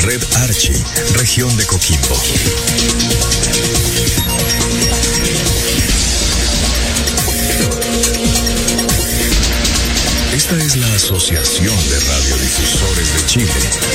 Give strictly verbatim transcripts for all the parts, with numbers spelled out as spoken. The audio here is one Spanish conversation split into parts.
Red Archi, región de Coquimbo. Esta es la Asociación de Radiodifusores de Chile.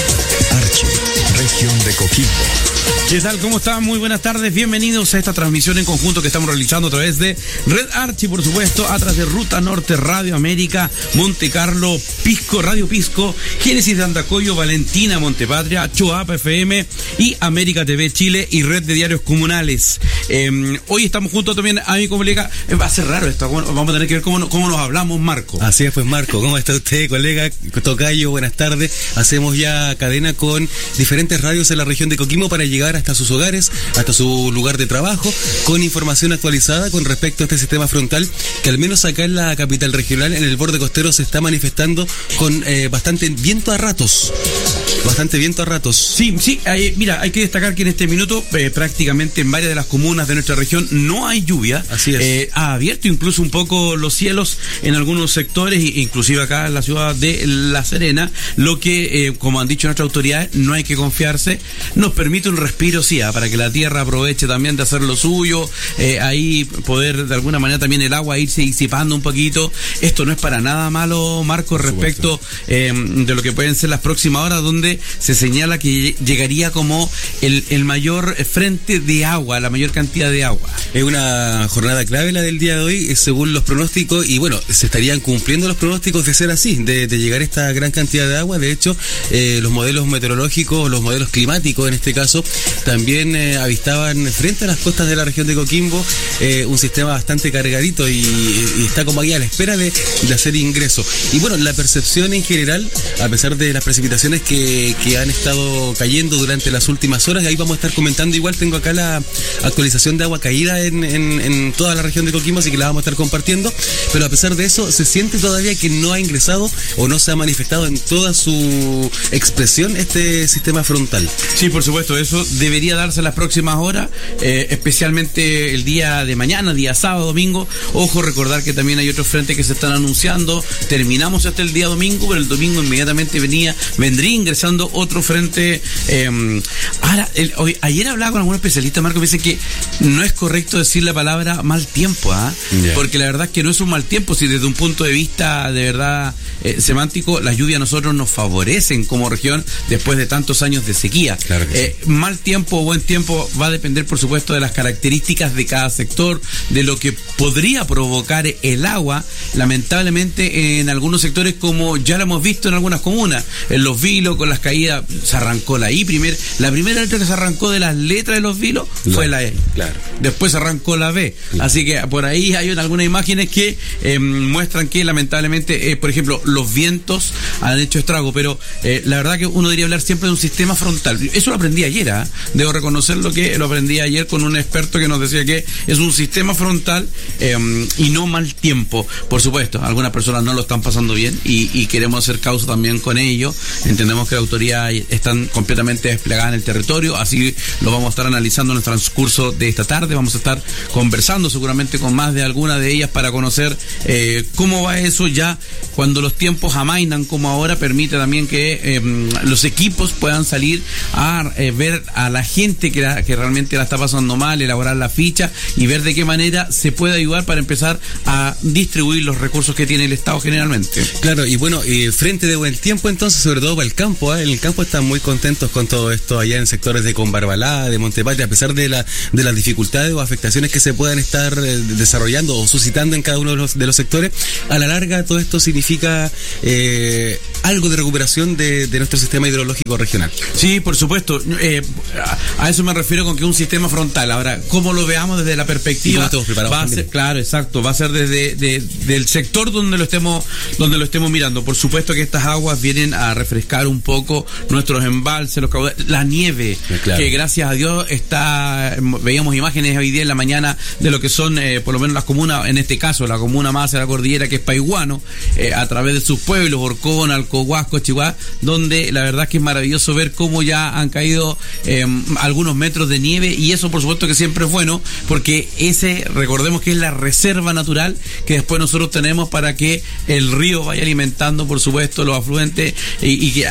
Archi, región de Coquimbo. ¿Qué tal? ¿Cómo están? Muy buenas tardes. Bienvenidos a esta transmisión en conjunto que estamos realizando a través de Red Archi, por supuesto, a través de Ruta Norte, Radio América, Monte Carlo, Pisco, Radio Pisco, Génesis de Andacoyo, Valentina, Montepatria, Choapa F M y América T V Chile y Red de Diarios Comunales. Eh, hoy estamos junto también a mi colega. Eh, va a ser raro esto, vamos a tener que ver cómo, cómo nos hablamos, Marco. Así es, pues, Marco. ¿Cómo está usted, colega? Tocayo, buenas tardes. Hacemos ya cadena con diferentes radios en la región de Coquimbo para llegar hasta sus hogares, hasta su lugar de trabajo, con información actualizada con respecto a este sistema frontal que al menos acá en la capital regional, en el borde costero, se está manifestando con eh, bastante viento a ratos. Bastante viento a ratos. Sí, sí, hay, mira, hay que destacar que en este minuto eh, prácticamente en varias de las comunas de nuestra región no hay lluvia. Así es. Eh, ha abierto incluso un poco los cielos en algunos sectores, inclusive acá en la ciudad de La Serena, lo que, eh, como han dicho nuestras autoridades, no hay que confiarse. Nos permite un respiro, sí, ¿eh? Para que la tierra aproveche también de hacer lo suyo, eh, ahí poder de alguna manera también el agua irse disipando un poquito. Esto no es para nada malo, Marco, respecto eh, de lo que pueden ser las próximas horas, donde se señala que llegaría como el, el mayor frente de agua, la mayor cantidad de agua. Es una jornada clave la del día de hoy, según los pronósticos, y bueno, se estarían cumpliendo los pronósticos de ser así, de, de llegar esta gran cantidad de agua. De hecho, eh, los modelos meteorológicos, los modelos climáticos en este caso, también eh, avistaban frente a las costas de la región de Coquimbo eh, un sistema bastante cargadito y, y está como ahí a la espera de, de hacer ingreso. Y bueno, la percepción en general, a pesar de las precipitaciones que que han estado cayendo durante las últimas horas, y ahí vamos a estar comentando. Igual tengo acá la actualización de agua caída en, en, en toda la región de Coquimbo, así que la vamos a estar compartiendo, pero a pesar de eso se siente todavía que no ha ingresado o no se ha manifestado en toda su expresión este sistema frontal. Sí, por supuesto, eso debería darse en las próximas horas, eh, especialmente el día de mañana, día sábado, domingo. Ojo, recordar que también hay otros frentes que se están anunciando. Terminamos hasta el día domingo, pero el domingo inmediatamente venía, vendría ingresando otro frente. Eh, ahora, el, hoy, ayer hablaba con algún especialista, Marco, me dice que no es correcto decir la palabra mal tiempo, ¿ah? ¿eh? Yeah. Porque la verdad es que no es un mal tiempo, si desde un punto de vista de verdad eh, semántico, las lluvias a nosotros nos favorecen como región después de tantos años de sequía. Claro que eh, sí. Mal tiempo o buen tiempo va a depender, por supuesto, de las características de cada sector, de lo que podría provocar el agua, lamentablemente en algunos sectores, como ya lo hemos visto en algunas comunas, en Los Vilos, con las caídas, se arrancó la I primer, la primera letra que se arrancó de las letras de Los Vilos fue la E. Claro. Después se arrancó la B. Claro. Así que por ahí hay algunas imágenes que eh, muestran que lamentablemente, eh, por ejemplo, los vientos han hecho estrago, pero eh, la verdad que uno debería hablar siempre de un sistema frontal. Eso lo aprendí ayer, ¿eh? Debo reconocer lo que lo aprendí ayer con un experto que nos decía que es un sistema frontal eh, y no mal tiempo. Por supuesto, algunas personas no lo están pasando bien y, y queremos hacer causa también con ello. Entendemos que la autoridad están completamente desplegadas en el territorio, así lo vamos a estar analizando en el transcurso de esta tarde. Vamos a estar conversando seguramente con más de alguna de ellas para conocer eh, cómo va eso ya cuando los tiempos amainan como ahora. Permite también que eh, los equipos puedan salir a eh, ver a la gente que, la, que realmente la está pasando mal, elaborar la ficha y ver de qué manera se puede ayudar para empezar a distribuir los recursos que tiene el Estado generalmente. Claro, y bueno, eh, frente de buen tiempo entonces, sobre todo para el campo, ¿eh? En el campo están muy contentos con todo esto allá en sectores de Conbarbalá, de Montepatria, a pesar de la de las dificultades o afectaciones que se puedan estar eh, desarrollando o suscitando en cada uno de los, de los sectores. A la larga todo esto significa eh, algo de recuperación de, de nuestro sistema hidrológico regional. Sí, por supuesto. Eh, a, a eso me refiero con que un sistema frontal. Ahora, ¿cómo lo veamos desde la perspectiva? Estamos preparados va a ser, claro, exacto. Va a ser desde de, del sector donde lo estemos donde lo estemos mirando. Por supuesto que estas aguas vienen a refrescar un poco nuestros embalses, los caudales, la nieve, claro, que gracias a Dios está. Veíamos imágenes hoy día en la mañana de lo que son, eh, por lo menos las comunas, en este caso la comuna más de la cordillera, que es Paiguano, eh, a través de sus pueblos, Orcón, Alcohuasco, Chihuahua, donde la verdad es que es maravilloso ver cómo ya han caído eh, algunos metros de nieve, y eso por supuesto que siempre es bueno, porque ese, recordemos que es la reserva natural que después nosotros tenemos para que el río vaya alimentando, por supuesto, los afluentes y, y que alimente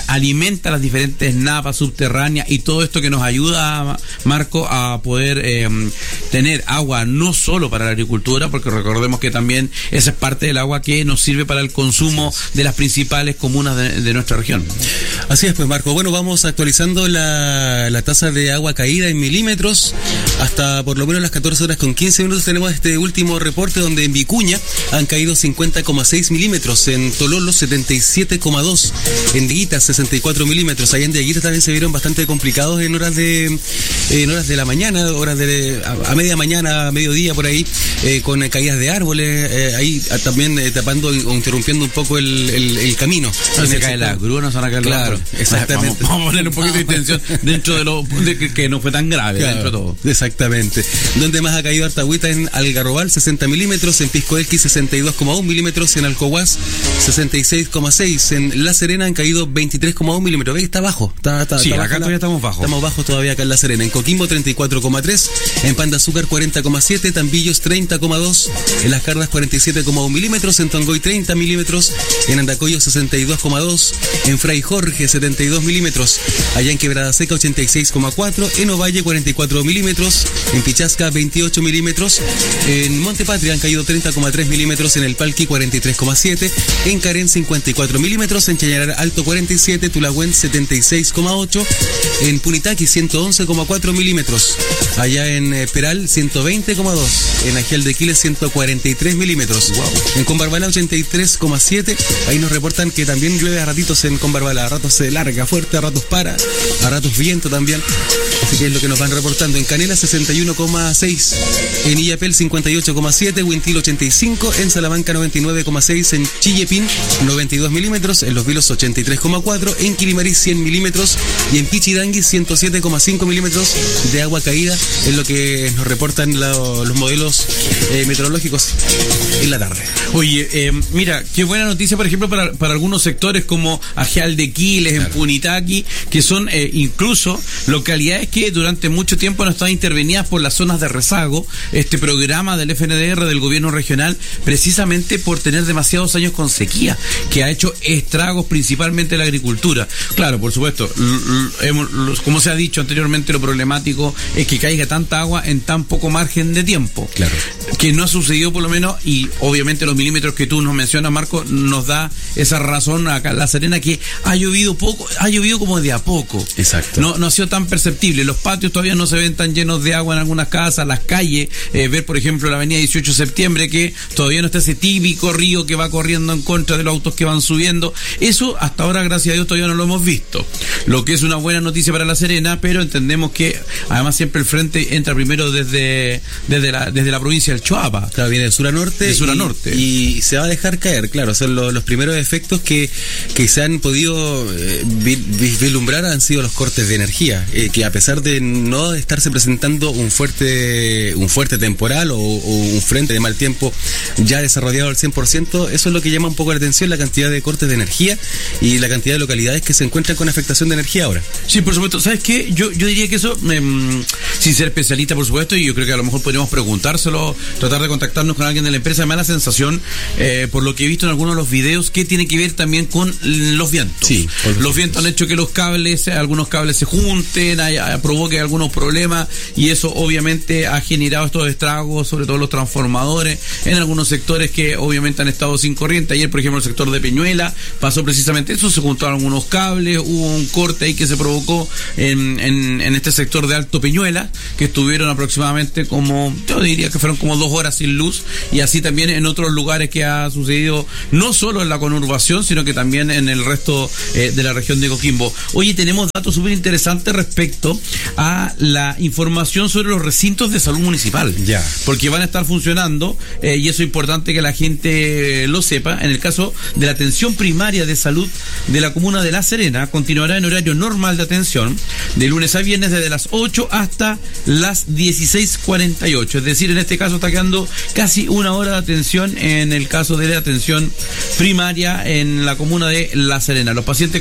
alimenta las diferentes napas subterráneas y todo esto que nos ayuda, Marco, a poder eh, tener agua no solo para la agricultura, porque recordemos que también esa es parte del agua que nos sirve para el consumo de las principales comunas de, de nuestra región. Así es, pues, Marco. Bueno, vamos actualizando la, la tasa de agua caída en milímetros. Hasta por lo menos las catorce horas con quince minutos tenemos este último reporte donde en Vicuña han caído cincuenta coma seis milímetros, en Tololo setenta y siete coma dos, en Dieguitas sesenta y cuatro milímetros. Allá en Dieguitas también se vieron bastante complicados en horas de en horas de la mañana, horas de a, a media mañana, a mediodía por ahí, eh, con caídas de árboles, eh, ahí también eh, tapando o interrumpiendo un poco el, el, el camino. No se cae la grúa, no se van a caer Claro, los árboles. exactamente. Vamos, vamos a poner un poquito de tensión dentro de lo de que, que no fue tan grave, Claro, dentro de todo. Exactamente. Donde más ha caído harta agüita en Algarrobal, sesenta milímetros, en Piscoelqui sesenta y dos coma uno milímetros, en Alcohuas sesenta y seis coma seis, en La Serena han caído veintitrés coma uno milímetros. ¿Ves? Está bajo. Está, está, Sí, está acá bajo todavía la, estamos bajos. Estamos bajos todavía acá en La Serena. En Coquimbo treinta y cuatro coma tres, en Pan de Azúcar cuarenta coma siete, Tambillos treinta coma dos, en Las Cardas cuarenta y siete coma uno milímetros, en Tongoy treinta milímetros, en Andacoyo sesenta y dos coma dos, en Fray Jorge setenta y dos milímetros, allá en Quebrada Seca ochenta y seis coma cuatro, en Ovalle cuarenta y cuatro milímetros, en Pichasca veintiocho milímetros, en Monte Patria han caído treinta coma tres milímetros, en El Palqui cuarenta y tres coma siete, en Carén cincuenta y cuatro milímetros, en Chañarar Alto cuarenta y siete, Tulagüen setenta y seis coma ocho, en Punitaqui ciento once coma cuatro milímetros, allá en eh, Peral ciento veinte coma dos, en Ajial de Quiles ciento cuarenta y tres milímetros, wow. En Combarbalá ochenta y tres coma siete, ahí nos reportan que también llueve a ratitos en Combarbalá, a ratos se larga fuerte, a ratos para, a ratos viento también, así que es lo que nos van reportando. En Canela sesenta y uno coma seis, en Illapel cincuenta y ocho coma siete, Huintil ochenta y cinco, en Salamanca noventa y nueve coma seis, en Chillepín noventa y dos milímetros, en Los Vilos ochenta y tres coma cuatro, en Quilimarí cien milímetros y en Pichidangui ciento siete coma cinco milímetros de agua caída, es lo que nos reportan la, los modelos eh, meteorológicos en la tarde. Oye, eh, mira, qué buena noticia, por ejemplo, para, para algunos sectores como Ajial de Quiles, claro, en Punitaqui, que son eh, incluso localidades que durante mucho tiempo no estaban intervenidas por las zonas de rezago, este programa del F N D R, del gobierno regional, precisamente por tener demasiados años con sequía, que ha hecho estragos principalmente en la agricultura. Claro, por supuesto, l- l- hemos, como se ha dicho anteriormente, lo problemático es que caiga tanta agua en tan poco margen de tiempo. Claro. Que no ha sucedido por lo menos, y obviamente los milímetros que tú nos mencionas, Marco, nos da esa razón acá en La Serena, que ha llovido poco, ha llovido como de a poco. Exacto. No, no ha sido tan perceptible. Los patios todavía no se ven tan llenos de agua en algunas casas, las calles, eh, ver por ejemplo la avenida dieciocho de septiembre, que todavía no está ese típico río que va corriendo en contra de los autos que van subiendo. Eso hasta ahora, gracias a Dios, todavía no lo hemos visto. Lo que es una buena noticia para La Serena, pero entendemos que además siempre el frente entra primero desde, desde la, desde la provincia del Choapa. Claro, viene de sur a norte. De sur a y, norte. Y se va a dejar caer, claro. Son los, los primeros efectos que, que se han podido eh, vislumbrar han sido los cortes de energía, eh, que a pesar de no estarse presentando un fuerte un fuerte temporal o, o un frente de mal tiempo ya desarrollado al cien por ciento, eso es lo que llama un poco la atención, la cantidad de cortes de energía y la cantidad de localidades que se encuentran con afectación de energía ahora. Sí, por supuesto. ¿Sabes qué? Yo, yo diría que eso, eh, sin ser especialista, por supuesto, y yo creo que a lo mejor podríamos preguntárselo, tratar de contactarnos con alguien de la empresa. Me da la sensación, eh, por lo que he visto en algunos de los videos, que tiene que ver también con los vientos. Sí, los vientos han hecho que los cables, algunos cables se junten, haya, provoque algunos problemas, y eso obviamente ha generado estos estragos, sobre todo los transformadores, en algunos sectores que obviamente han estado sin corriente. Ayer, por ejemplo, el sector de Peñuela pasó precisamente eso, se juntaron algunos cables, hubo un corte ahí que se provocó en, en, en este sector de Alto Peñuela, que estuvieron aproximadamente como, yo diría que fueron como dos horas sin luz, y así también en otros lugares que ha sucedido, no solo en la conurbación, sino que también en el resto eh, de la región de Coquimbo. Oye, tenemos datos súper interesantes respecto a la información sobre los recintos de salud municipal. Ya. Porque van a estar funcionando, eh, y eso es importante que la gente lo sepa. En el caso de la atención primaria de salud de la comuna de La Serena, continuará en horario normal de atención, de lunes a viernes desde las ocho hasta las dieciséis cuarenta y ocho. Es decir, en este caso está quedando casi una hora de atención en el caso de la atención primaria en la comuna de La Serena. Los pacientes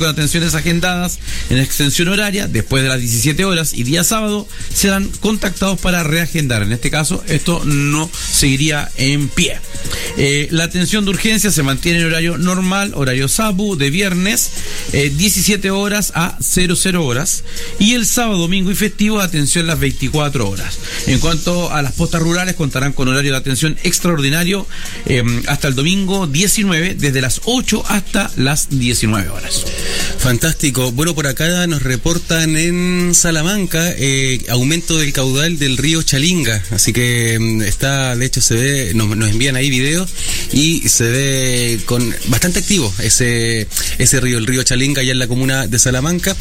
con atenciones agendadas en extensión horaria después de las diecisiete horas y día sábado serán contactados para reagendar. En este caso, esto no seguiría en pie. Eh, la atención de urgencia se mantiene en horario normal, horario S A P U, de viernes, eh, diecisiete horas a cero cero horas, y el sábado, domingo y festivo, atención las veinticuatro horas. En cuanto a las postas rurales, contarán con horario de atención extraordinario eh, hasta el domingo diecinueve, desde las ocho hasta las diecinueve horas. Fantástico. Bueno, por acá nos reportan en Salamanca eh, aumento del caudal del río Chalinga, así que está, de hecho se ve, nos, nos envían ahí videos y se ve con bastante activo ese ese río, el río Chalinga, allá en la comuna de Salamanca,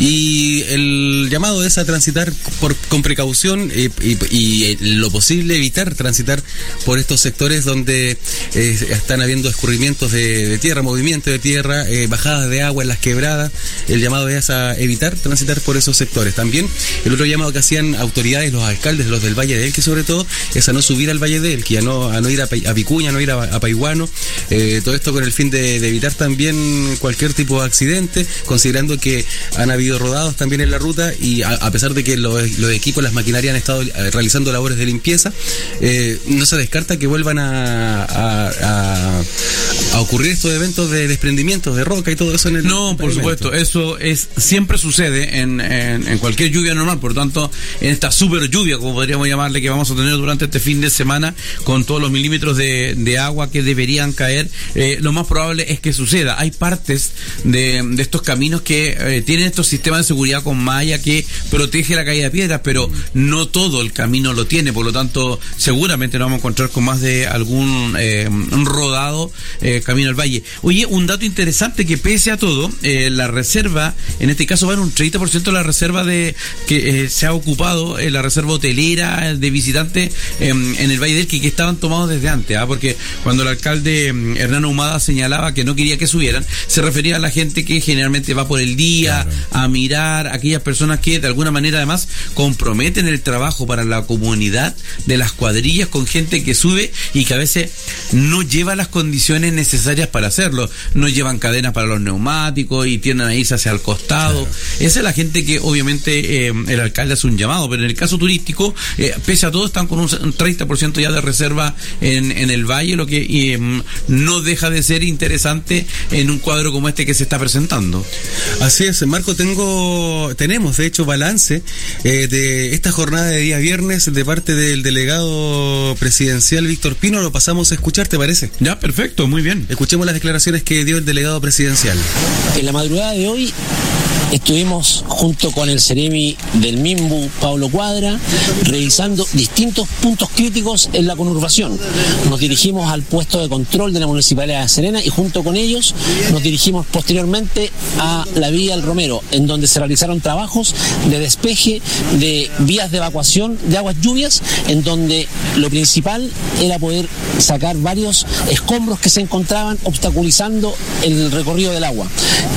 y el llamado es a transitar por, con precaución eh, y, y lo posible evitar transitar por estos sectores donde eh, están habiendo escurrimientos de, de tierra, movimiento de tierra, eh, bajadas de agua en las quebradas. El llamado es a evitar transitar por esos sectores. También el otro llamado que hacían autoridades, los alcaldes, los del Valle de Elqui sobre todo, es a no subir al Valle de Elqui, a no, a no ir a, a Vicuña, a no ir a, a Paihuano, eh, todo esto con el fin de, de evitar también cualquier tipo de accidente, considerando que han habido rodados también en la ruta y a, a pesar de que los, los equipos, las maquinarias han estado realizando labores de limpieza, eh, no se descarta que vuelvan a, a, a, a ocurrir estos eventos de desprendimientos de roca y todo eso en el No, por supuesto, eso es siempre sucede en, en, en cualquier lluvia normal, por lo tanto, en esta super lluvia, como podríamos llamarle, que vamos a tener durante este fin de semana, con todos los milímetros de, de agua que deberían caer, eh, lo más probable es que suceda. Hay partes de, de estos caminos que eh, tienen estos sistemas de seguridad con malla que protege la caída de piedras, pero no todo el camino lo tiene, por lo tanto, seguramente nos vamos a encontrar con más de algún eh, un rodado eh, camino al valle. Oye, un dato interesante, que pese a todo, eh, la reserva, en este caso va en un treinta por ciento de la reserva de que eh, se ha ocupado, eh, la reserva hotelera de visitantes eh, en el Valle del Elqui, que estaban tomados desde antes, ¿eh? Porque cuando el alcalde eh, Hernán Ahumada señalaba que no quería que subieran, se refería a la gente que generalmente va por el día, claro, a mirar, aquellas personas que de alguna manera además comprometen el trabajo para la comunidad de las cuadrillas con gente que sube y que a veces no lleva las condiciones necesarias para hacerlo, no llevan cadenas para los neumáticos y tienden a irse hacia el costado. Claro. Esa es la gente que obviamente eh, el alcalde hace un llamado, pero en el caso turístico, eh, pese a todo, están con un treinta por ciento ya de reserva en, en el valle, lo que eh, no deja de ser interesante en un cuadro como este que se está presentando. Así es, Marco, tengo tenemos de hecho balance eh, de esta jornada de día viernes de parte del delegado presidencial Víctor Pino. Lo pasamos a escuchar, ¿te parece? Ya, perfecto, muy bien. Escuchemos las declaraciones que dio el delegado presidencial. En la madrugada de hoy estuvimos junto con el Ceremi del MIMBU, Pablo Cuadra, revisando distintos puntos críticos en la conurbación. Nos dirigimos al puesto de control de la Municipalidad de Serena y junto con ellos nos dirigimos posteriormente a la vía El Romero, en donde se realizaron trabajos de despeje de vías de evacuación de aguas lluvias, en donde lo principal era poder sacar varios escombros que se encontraban obstaculizando el recorrido del agua.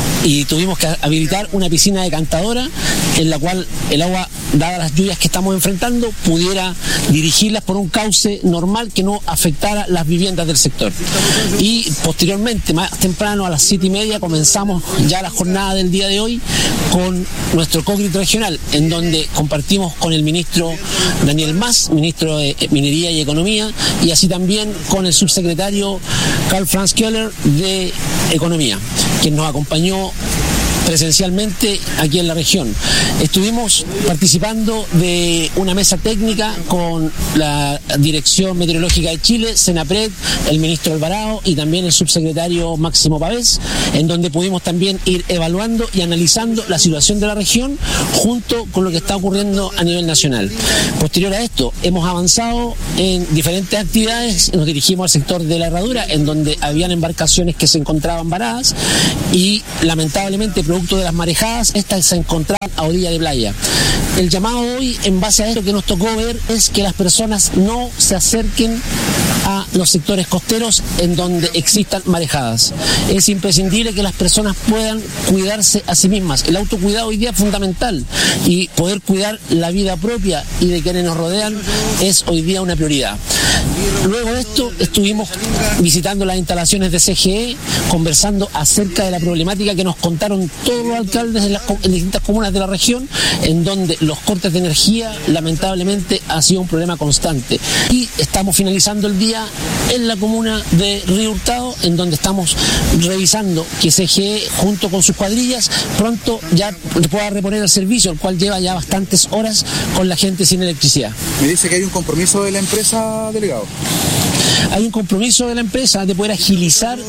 Y tuvimos que habilitar una piscina decantadora en la cual el agua, dadas las lluvias que estamos enfrentando, pudiera dirigirlas por un cauce normal que no afectara las viviendas del sector. Y posteriormente, más temprano, a las siete y media, comenzamos ya la jornada del día de hoy con nuestro COCRIT regional, en donde compartimos con el ministro Daniel Mas, ministro de Minería y Economía, y así también con el subsecretario Karl Franz Keller de Economía, quien nos acompañó presencialmente aquí en la región. Estuvimos participando de una mesa técnica con la Dirección Meteorológica de Chile, Senapred, el ministro Alvarado y también el subsecretario Máximo Pavés, en donde pudimos también ir evaluando y analizando la situación de la región junto con lo que está ocurriendo a nivel nacional. Posterior a esto, hemos avanzado en diferentes actividades. Nos dirigimos al sector de la herradura, en donde habían embarcaciones que se encontraban varadas y lamentablemente producto de las marejadas, estas se encontraban a orilla de playa. El llamado hoy, en base a esto que nos tocó ver, es que las personas no se acerquen a los sectores costeros en donde existan marejadas. Es imprescindible que las personas puedan cuidarse a sí mismas. El autocuidado hoy día es fundamental y poder cuidar la vida propia y de quienes nos rodean es hoy día una prioridad. Luego de esto estuvimos visitando las instalaciones de C G E, conversando acerca de la problemática que nos contaron todos los alcaldes en las en distintas comunas de la región, en donde los cortes de energía lamentablemente ha sido un problema constante. Y estamos finalizando el día en la comuna de Río Hurtado, en donde estamos revisando que C G E junto con sus cuadrillas pronto ya pueda reponer el servicio, el cual lleva ya bastantes horas con la gente sin electricidad. Me dice que hay un compromiso de la empresa, delegado. Hay un compromiso de la empresa de poder agilizar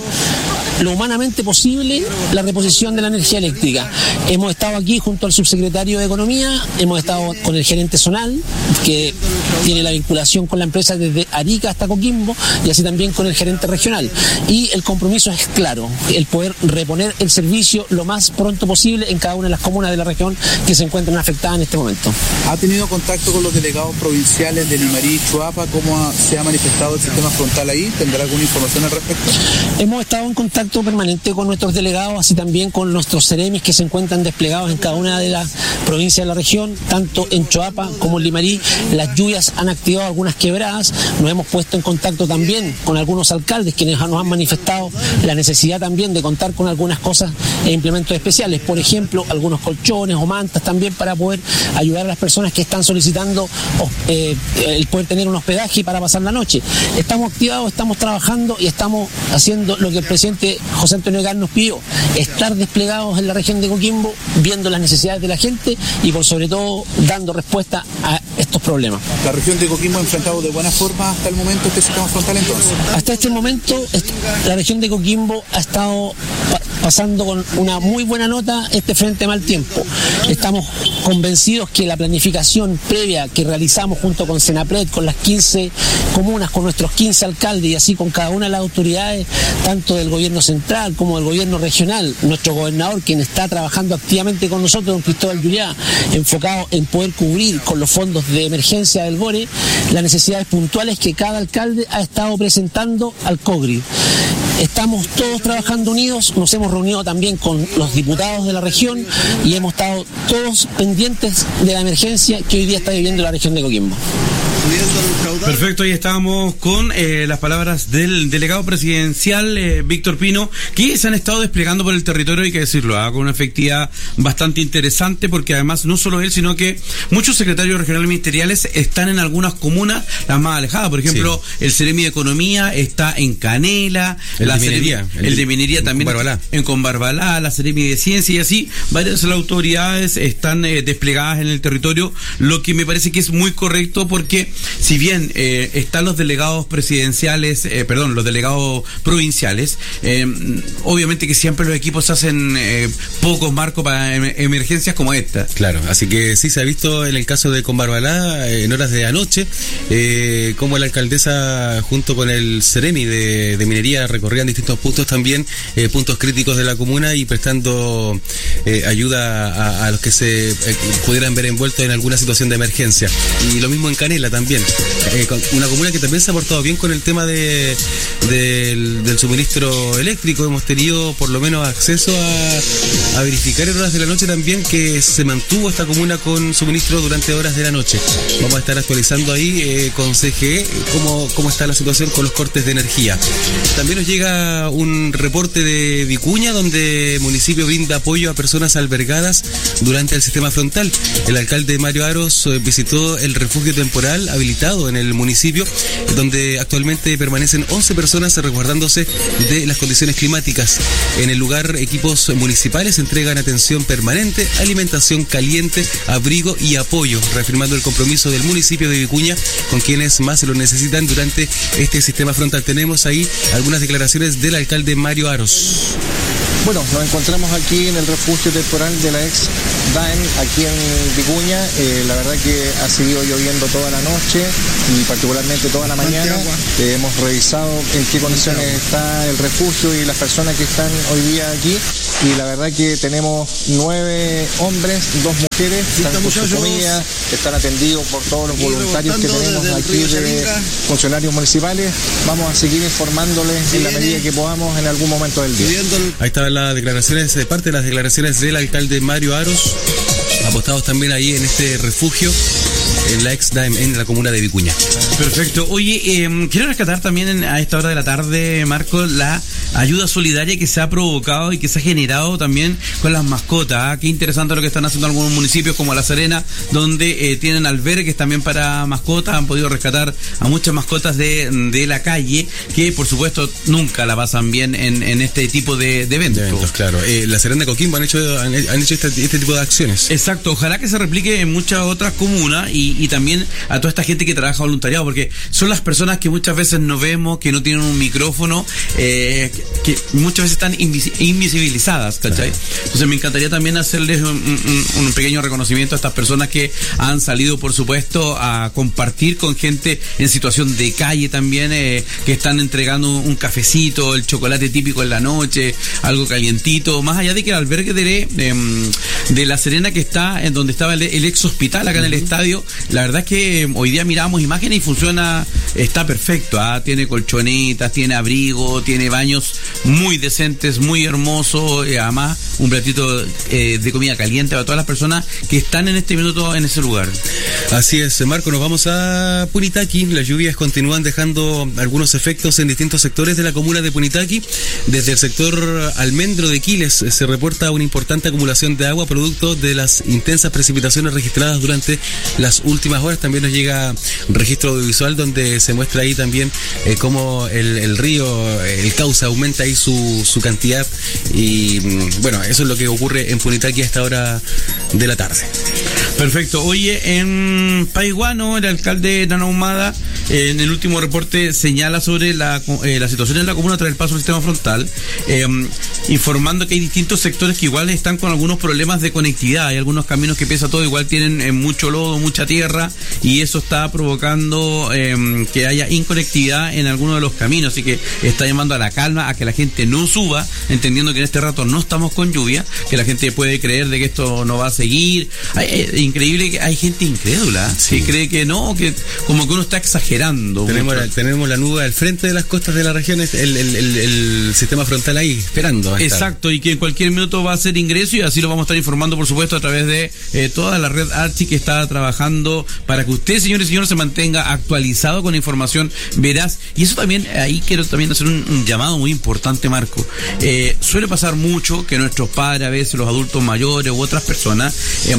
lo humanamente posible la reposición de la energía eléctrica. Hemos estado aquí junto al subsecretario de Economía, hemos estado con el gerente zonal, que tiene la vinculación con la empresa desde Arica hasta Coquimbo, y así también con el gerente regional. Y el compromiso es claro, el poder reponer el servicio lo más pronto posible en cada una de las comunas de la región que se encuentran afectadas en este momento. ¿Ha tenido contacto con los delegados provinciales de Limarí y Choapa? ¿Cómo ha, se ha manifestado el sistema frontal ahí? ¿Tendrá alguna información al respecto? Hemos estado en contacto permanente con nuestros delegados, así también con nuestros seremis que se encuentran desplegados en cada una de las provincias de la región, tanto en Choapa como en Limarí. Las lluvias han activado algunas quebradas. Nos hemos puesto en contacto también con algunos alcaldes quienes nos han manifestado la necesidad también de contar con algunas cosas e implementos especiales, por ejemplo, algunos colchones o mantas también para poder ayudar a las personas que están solicitando eh, el poder tener un hospedaje para pasar la noche. Estamos activados, estamos trabajando y estamos haciendo lo que el presidente José Antonio Kast nos pidió, estar desplegados en la región de Coquimbo, viendo las necesidades de la gente y por sobre todo dando respuesta a estos problemas. ¿La región de Coquimbo ha enfrentado de buena forma hasta el momento este sistema frontal entonces? Hasta este momento la región de Coquimbo ha estado pa- pasando con una muy buena nota este frente mal tiempo. Estamos convencidos que la planificación previa que realizamos junto con Senapred, con las quince comunas, con nuestros quince alcaldes y así con cada una de las autoridades, tanto del gobierno central como del gobierno regional, nuestro gobernador, quien está trabajando activamente con nosotros, don Cristóbal Llullá, enfocado en poder cubrir con los fondos de emergencia del GORE las necesidades puntuales que cada alcalde ha estado presentando al COGRI. Estamos todos trabajando unidos, nos hemos reunido también con los diputados de la región y hemos estado todos pendientes de la emergencia que hoy día está viviendo la región de Coquimbo. Perfecto, ahí estábamos con eh, las palabras del delegado presidencial eh, Víctor Pino, que se han estado desplegando por el territorio, hay que decirlo, ¿eh? con una efectividad bastante interesante, porque además no solo él, sino que muchos secretarios regionales ministeriales están en algunas comunas las más alejadas. Por ejemplo, sí. el Ceremi de Economía está en Canela, el la de Minería, el, el de Minería también Conbarbalá. en Conbarbalá, la Ceremi de Ciencia y así, varias de las autoridades están eh, desplegadas en el territorio, lo que me parece que es muy correcto, porque si bien eh, están los delegados presidenciales, eh, perdón, los delegados provinciales, eh, obviamente que siempre los equipos hacen eh, pocos marcos para em- emergencias como esta. Claro, así que sí se ha visto en el caso de Conbarbalá, eh, en horas de anoche, eh, como la alcaldesa junto con el Ceremi de, de Minería recorrían distintos puntos también, eh, puntos críticos de la comuna y prestando eh, ayuda a, a los que se eh, pudieran ver envueltos en alguna situación de emergencia. Y lo mismo en Canela también. Eh, una comuna que también se ha portado bien con el tema de, de del, del suministro eléctrico. Hemos tenido por lo menos acceso a, a verificar en horas de la noche también que se mantuvo esta comuna con suministro durante horas de la noche. Vamos a estar actualizando ahí eh, con C G E cómo, cómo está la situación con los cortes de energía. También nos llega un reporte de Vicuña, donde el municipio brinda apoyo a personas albergadas durante el sistema frontal. El alcalde Mario Aros eh, visitó el refugio temporal habilitado en el municipio, donde actualmente permanecen once personas resguardándose de las condiciones climáticas. En el lugar, equipos municipales entregan atención permanente, alimentación caliente, abrigo y apoyo, reafirmando el compromiso del municipio de Vicuña con quienes más lo necesitan durante este sistema frontal. Tenemos ahí algunas declaraciones del alcalde Mario Aros. Bueno, nos encontramos aquí en el refugio temporal de la ex D A E N, aquí en Vicuña. Eh, la verdad que ha seguido lloviendo toda la noche y particularmente toda la mañana. Eh, hemos revisado en qué condiciones está el refugio y las personas que están hoy día aquí. y la verdad que tenemos nueve hombres, dos mujeres, están con su comida, están atendidos por todos los voluntarios que tenemos aquí de funcionarios municipales. Vamos a seguir informándoles en la medida que podamos en algún momento del día. Ahí estaban las declaraciones, de parte de las declaraciones del alcalde Mario Aros, apostados también ahí en este refugio en la ex D A E M en la comuna de Vicuña. Perfecto. Oye, eh, quiero rescatar también en, a esta hora de la tarde, Marco, la ayuda solidaria que se ha provocado y que se ha generado también con las mascotas. ¿eh? Qué interesante lo que están haciendo algunos municipios como La Serena, donde eh, tienen albergues también para mascotas. Han podido rescatar a muchas mascotas de, de la calle, que por supuesto nunca la pasan bien en, en este tipo de, de eventos. De eventos, claro. Eh, la Serena de Coquimbo han hecho, han, han hecho este, este tipo de acciones. Exacto. Ojalá que se replique en muchas otras comunas y, y también a toda esta gente que trabaja voluntariado, porque son las personas que muchas veces no vemos, que no tienen un micrófono, eh, que, que muchas veces están invisi- invisibilizadas, ¿cachai? Entonces me encantaría también hacerles un, un, un pequeño reconocimiento a estas personas que han salido, por supuesto, a compartir con gente en situación de calle también, eh, que están entregando un cafecito, el chocolate típico en la noche, algo calientito, más allá de que el albergue de, de, de La Serena, que está en donde estaba el, el ex hospital acá uh-huh. en el estadio, la verdad es que hoy día miramos imágenes y funciona, está perfecto, ¿ah? Tiene colchonetas, tiene abrigo, tiene baños muy decentes, muy hermosos, y además un platito eh, de comida caliente para todas las personas que están en este minuto en ese lugar. Así es, Marco, nos vamos a Punitaqui. Las lluvias continúan dejando algunos efectos en distintos sectores de la comuna de Punitaqui. Desde el sector Almendro de Quiles se reporta una importante acumulación de agua producto de las intensas precipitaciones registradas durante las últimas horas. También nos llega registro audiovisual donde se muestra ahí también eh, cómo el, el río, el cauce aumenta ahí su, su cantidad, y bueno, eso es lo que ocurre en Punitaqui a esta hora de la tarde. Perfecto. Oye, en Paiguano, el alcalde Nano Ahumada, eh, en el último reporte señala sobre la, eh, la situación en la comuna tras el paso del sistema frontal, eh, informando que hay distintos sectores que igual están con algunos problemas de conectividad. Hay algunos caminos que pesa todo, igual tienen eh, mucho lodo, mucha tierra, y eso está provocando eh, que haya inconectividad en algunos de los caminos. Así que está llamando a la calma, a que la gente no suba, entendiendo que en este rato no estamos con lluvia, que la gente puede creer de que esto no va a seguir. Hay, es increíble que hay gente incrédula, sí, que cree que no, que como que uno está exagerando. Tenemos la, tenemos la nube al frente de las costas de la región, el, el, el, el sistema frontal ahí esperando. Exacto, y que en cualquier minuto va a hacer ingreso, y así lo vamos a estar informando, por supuesto, a través de eh, toda la red Archi, que está trabajando para que usted, señores y señores, se mantenga actualizado con información veraz. Y eso también, ahí quiero también hacer un, un llamado muy importante, Marco. Eh, suele pasar mucho que nuestros padres, a veces los adultos mayores u otras personas, eh,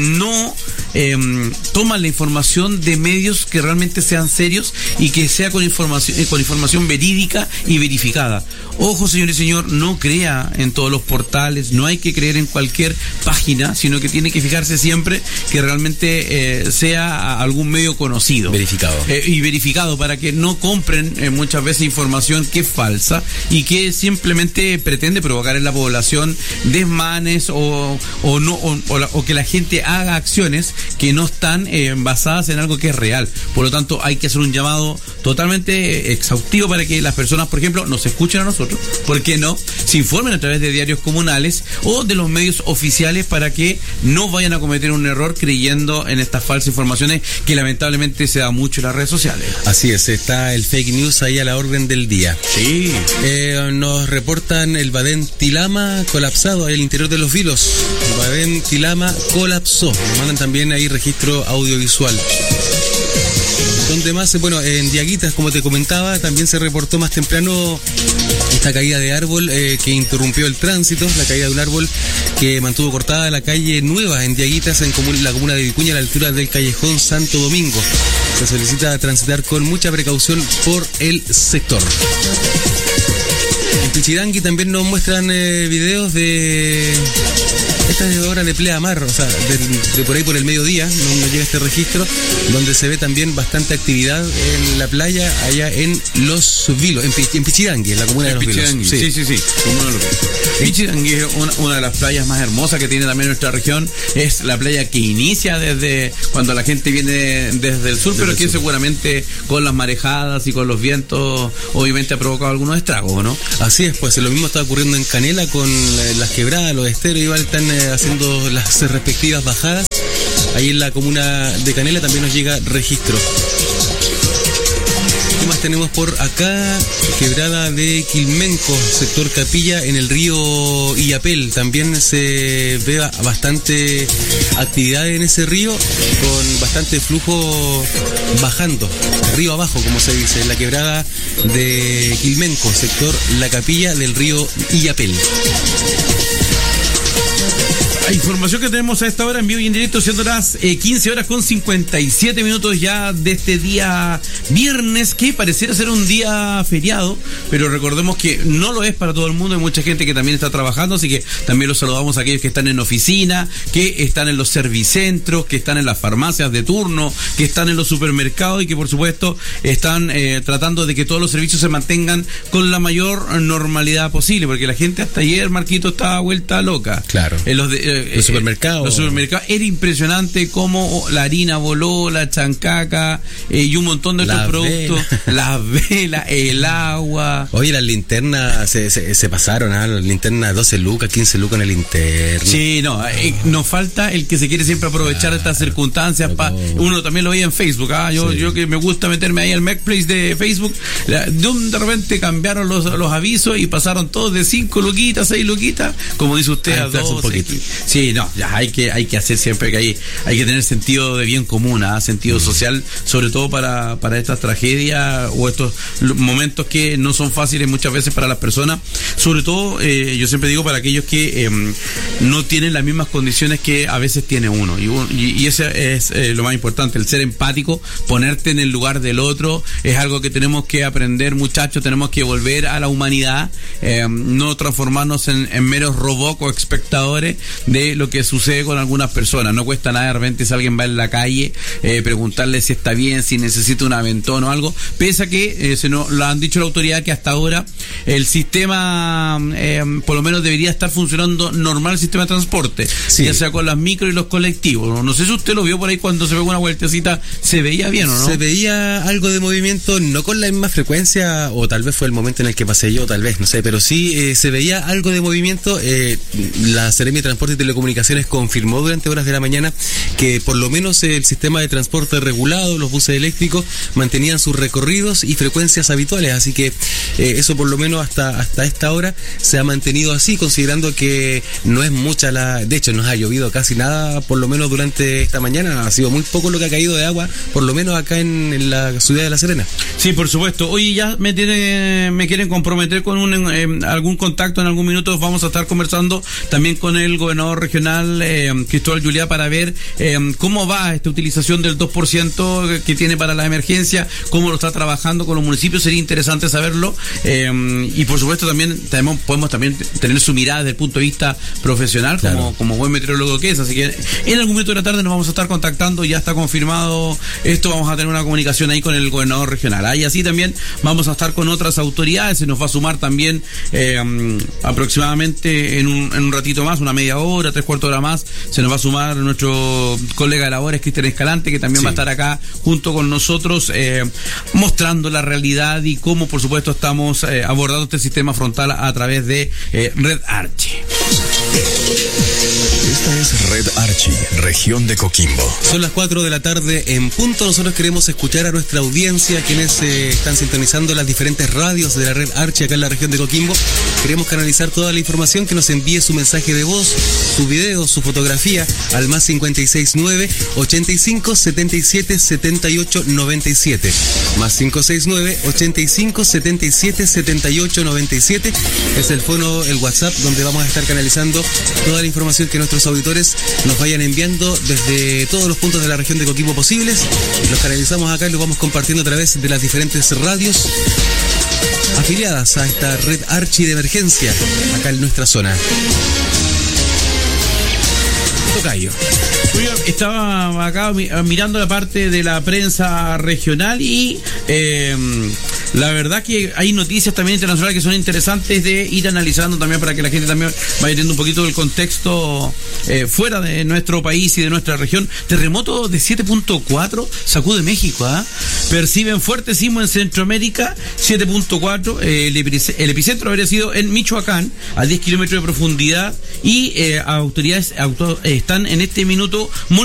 no eh, toman la información de medios que realmente sean serios y que sea con información, eh, con información verídica y verificada. Ojo, señor y señor, no crea en todos los portales, no hay que creer en cualquier página, sino que tiene que fijarse siempre que realmente eh, sea algún medio conocido. Verificado. Eh, y verificado, para que no compren eh, muchas veces información que es falsa y que simplemente pretende provocar en la población desmanes o, o, no, o, o, la, o que la gente haga acciones que no están eh, basadas en algo que es real. Por lo tanto, hay que hacer un llamado totalmente exhaustivo para que las personas, por ejemplo, nos escuchen a nosotros. ¿Por qué no? Se informen a través de diarios comunales o de los medios oficiales para que no vayan a cometer un error creyendo en estas falsas informaciones que lamentablemente se da mucho en las redes sociales. Así es, está el fake news ahí a la orden del día. Sí. Eh, nos reportan el Badén Tilama colapsado ahí al interior de Los Vilos. El Badén Tilama colapsó. Nos mandan también ahí registro audiovisual. Donde más, bueno, en Diaguitas, como te comentaba, también se reportó más temprano esta caída de árbol eh, que interrumpió el tránsito, la caída de un árbol que mantuvo cortada la calle Nueva en Diaguitas, en comun- la comuna de Vicuña, a la altura del callejón Santo Domingo. Se solicita transitar con mucha precaución por el sector. En Pichidangui también nos muestran eh, videos de... Esta es hora de pleamar, o sea, de, de por ahí por el mediodía, no, no llega este registro, donde se ve también bastante actividad en la playa, allá en Los Vilos, en, en Pichidangui, en la comuna en de Los Pichidangui, Vilos. Sí, sí, sí. sí. Pichidangui es una, una de las playas más hermosas que tiene también nuestra región. Es la playa que inicia desde cuando la gente viene desde el sur, desde pero que seguramente con las marejadas y con los vientos, obviamente ha provocado algunos estragos, ¿no? Así Así es, pues lo mismo está ocurriendo en Canela con eh, las quebradas, los esteros, igual están eh, haciendo las respectivas bajadas. Ahí en la comuna de Canela también nos llega registro. ¿Qué más tenemos por acá? Quebrada de Quilmenco, sector Capilla, en el río Illapel. También se ve bastante actividad en ese río, con bastante flujo bajando, río abajo, como se dice, en la quebrada de Quilmenco, sector La Capilla del río Illapel. La información que tenemos a esta hora en vivo y en directo, siendo las eh, quince horas con cincuenta y siete minutos ya de este día viernes, que pareciera ser un día feriado, pero recordemos que no lo es para todo el mundo. Hay mucha gente que también está trabajando, así que también los saludamos a aquellos que están en oficina, que están en los servicentros, que están en las farmacias de turno, que están en los supermercados y que por supuesto están eh, tratando de que todos los servicios se mantengan con la mayor normalidad posible, porque la gente hasta ayer, Marquito, estaba vuelta loca. Claro. En los de, eh, Los supermercados. Los supermercados. Era impresionante cómo la harina voló, la chancaca eh, y un montón de otros la productos. Las velas, el agua. Oye, las linternas se, se, se pasaron, ¿ah? Las linternas doce lucas, quince lucas en el linterna. Sí, no, eh, nos falta el que se quiere siempre aprovechar de estas circunstancias. Pa, uno también lo veía en Facebook. ¿ah? Yo, sí. yo que me gusta meterme ahí al Marketplace de Facebook. La, de, un, de repente cambiaron los, los avisos y pasaron todos de cinco luquitas, seis luquitas, como dice usted, a, a dos. Sí, no, ya hay que hay que hacer siempre que hay hay que tener sentido de bien común, ¿eh? sentido mm. social, sobre todo para para estas tragedias o estos momentos que no son fáciles muchas veces para las personas, sobre todo eh, yo siempre digo para aquellos que eh, no tienen las mismas condiciones que a veces tiene uno y, y, y eso es eh, lo más importante, el ser empático, ponerte en el lugar del otro, es algo que tenemos que aprender, muchachos, tenemos que volver a la humanidad, eh, no transformarnos en, en meros robots o espectadores de lo que sucede con algunas personas. No cuesta nada de repente si alguien va en la calle eh, preguntarle si está bien, si necesita un aventón o algo, pese a que eh, se nos lo han dicho la autoridad que hasta ahora el sistema eh, por lo menos debería estar funcionando normal, el sistema de transporte, sí. ya sea con las micro y los colectivos. No, no sé si usted lo vio por ahí cuando se pegó una vueltecita, se veía bien o no. Se veía algo de movimiento, no con la misma frecuencia, o tal vez fue el momento en el que pasé yo, tal vez, no sé, pero sí eh, se veía algo de movimiento. eh, la Seremi de Transporte y Telecomunicaciones confirmó durante horas de la mañana que por lo menos el sistema de transporte regulado, los buses eléctricos, mantenían sus recorridos y frecuencias habituales, así que eh, eso por lo menos hasta hasta esta hora se ha mantenido así, considerando que no es mucha la... De hecho, no ha llovido casi nada, por lo menos durante esta mañana, ha sido muy poco lo que ha caído de agua, por lo menos acá en, en la ciudad de La Serena. Sí, por supuesto. Oye, ya me tiene, me quieren comprometer con un eh, algún contacto en algún minuto, vamos a estar conversando también con el gobernador regional eh, Cristóbal Juliá para ver eh, cómo va esta utilización del dos por ciento que tiene para la emergencia, cómo lo está trabajando con los municipios, sería interesante saberlo eh, y por supuesto también tenemos, podemos también tener su mirada desde el punto de vista profesional, claro. como, como buen meteorólogo que es, así que en algún momento de la tarde nos vamos a estar contactando, ya está confirmado esto, vamos a tener una comunicación ahí con el gobernador regional, ahí así también vamos a estar con otras autoridades, se nos va a sumar también eh, aproximadamente en un, en un ratito más, una media hora, tres cuartos de hora más, se nos va a sumar nuestro colega de labores, Cristian Escalante, que también sí. va a estar acá junto con nosotros eh, mostrando la realidad y cómo por supuesto estamos eh, abordando este sistema frontal a, a través de eh, Red Archie. Esta es Red Archie, región de Coquimbo. Son las cuatro de la tarde en punto. Nosotros queremos escuchar a nuestra audiencia, quienes eh, están sintonizando las diferentes radios de la Red Archie acá en la región de Coquimbo. Queremos canalizar toda la información, que nos envíe su mensaje de voz, su video, su fotografía al más cincuenta y seis nueve, ochenta y cinco, setenta y siete, setenta y ocho, noventa y siete. Más cinco seis nueve, ochenta y cinco, setenta y siete, setenta y ocho, noventa y siete. Es el fono, el WhatsApp, donde vamos a estar canalizando toda la información que nuestros auditores nos vayan enviando desde todos los puntos de la región de Coquimbo posibles. Los canalizamos acá y los vamos compartiendo a través de las diferentes radios afiliadas a esta Red Archie de emergencia acá en nuestra zona. Tocayo. Estaba acá mirando la parte de la prensa regional y eh, la verdad que hay noticias también internacionales que son interesantes de ir analizando también para que la gente también vaya teniendo un poquito del contexto eh, fuera de nuestro país y de nuestra región. Terremoto de siete punto cuatro sacude México, ¿ah? ¿eh? Perciben fuerte sismo en Centroamérica, siete punto cuatro. Eh, el, epic- el epicentro habría sido en Michoacán, a diez kilómetros de profundidad, y eh, autoridades auto- están en este minuto